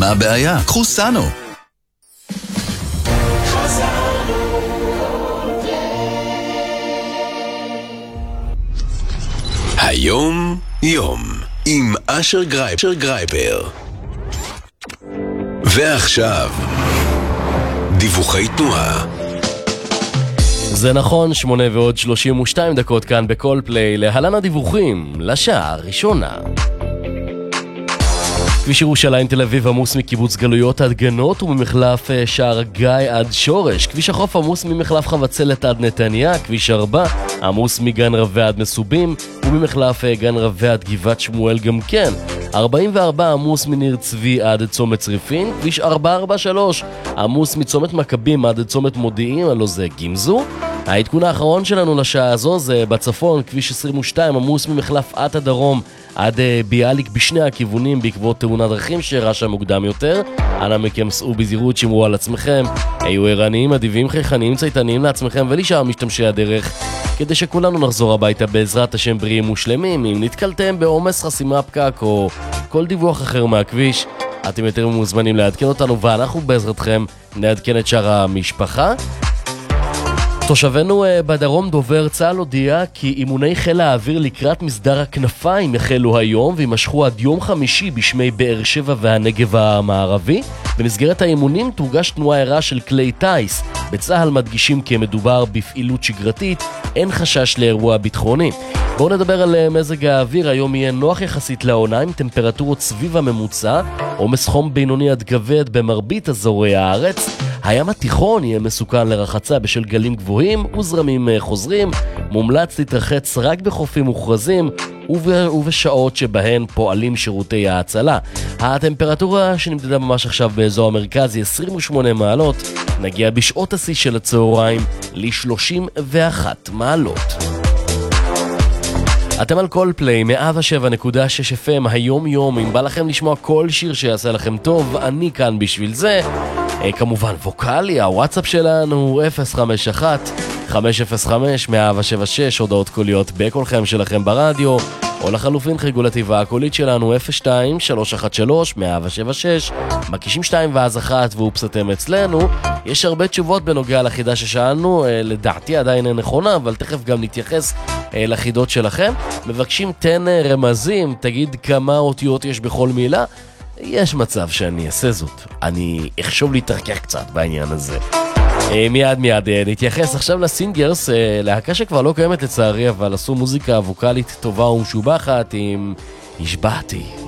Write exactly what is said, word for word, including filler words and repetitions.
מה הבעיה? קחו סאנו. היום יום עם אשר גרייפר גרייפר. ועכשיו דיווחי תנועה. זה נכון, שמונה ועוד שלושים ושתיים דקות כאן בכל פליי. להלן הדיווחים לשעה הראשונה. כביש ירושלים תל אביב עמוס מקיבוץ גלויות עד גנות וממחלף שער גיא עד שורש. כביש החוף עמוס ממחלף חבצלת עד נתניה. כביש ארבע עמוס מגן רווה עד מסובים וממחלף גן רווה עד גבעת שמואל גם כן. ארבעים וארבע עמוס מניר צבי עד צומת צריפין. כביש ארבע ארבע שלוש עמוס מצומת מכבים עד צומת מודיעים, הלא זה גמזו. העדכון האחרון שלנו לשעה הזו זה בצפון, כביש עשרים ושתיים עמוס ממחלף עת הדרום עד ביאליק בשני הכיוונים בעקבות תאונת דרכים שאירעה שם מוקדם יותר. אנא מכם סעו בזהירות, שמרו על עצמכם, היו ערניים, אדיבים, חייכניים, צייתניים לעצמכם ולשאר משתמשי הדרך, כדי שכולנו נחזור הביתה בעזרת השם בריאים ושלמים. אם נתקלתם בעומס, חסימה, פקק או כל דיווח אחר מהכביש, אתם יותר מוזמנים לעדכן אותנו ואנחנו בעזרתכם נעדכן את שאר המשפחה. תושבנו בדרום דובר צה"ל הודיע כי אימוני חיל האוויר לקראת מסדר הכנפיים החלו היום וימשכו עד יום חמישי בשמי באר שבע והנגב המערבי. במסגרת האימונים תורגש תנועה ערה של כלי טייס. בצה"ל מדגישים כי מדובר בפעילות שגרתית, אין חשש לאירוע ביטחוני. בואו נדבר על מזג האוויר. היום יהיה נוח יחסית לעונה עם טמפרטורות סביב הממוצע, עומס חום בינוני עד כבד במרבית אזורי הארץ. הים התיכון יהיה מסוכן לרחצה בשל גלים גבוהים וזרמים חוזרים. מומלץ להתרחץ רק בחופים מוכרזים ובשעות שבהן פועלים שירותי ההצלה. הטמפרטורה שנמדדה ממש עכשיו באזור המרכז היא עשרים ושמונה מעלות. נגיע בשעות השיא של הצהריים ל-שלושים ואחת מעלות. אתם על כל פליי, מאה ושבע נקודה שש אף אם היום יום. אם בא לכם לשמוע כל שיר שיעשה לכם טוב, אני כאן בשביל זה. כמובן ווקלי, הוואטסאפ שלנו אפס חמש אחת חמש אפס חמש מאה שבע שש, הודעות קוליות בקולכם שלכם ברדיו, או לחלופין חייגו לתיבה הקולית שלנו אפס שתיים שלוש אחת שלוש מאה שבע שש, מקישים שתיים ואז אחת ואופסתם אצלנו. יש הרבה תשובות בנוגע לחידה ששאלנו, לדעתי עדיין נכונה, אבל תכף גם נתייחס לחידות שלכם. מבקשים תן רמזים, תגיד כמה אותיות יש בכל מילה. יש מצב שאני אעשה זאת, אני אחשוב להתרקח קצת בעניין הזה. מיד מיד נתייחס עכשיו לסינגרס, להקה שכבר לא קיימת לצערי, אבל עשו מוזיקה ווקלית טובה ומשובחת עם השבעתי.